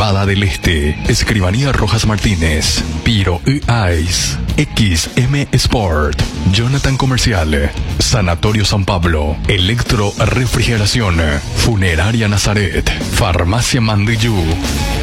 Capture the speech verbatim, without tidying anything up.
Privada del Este, Escribanía Rojas Martínez, Piro y Ice, X M Sport, Jonathan Comercial, Sanatorio San Pablo, Electro Refrigeración, Funeraria Nazaret, Farmacia Mandiyú.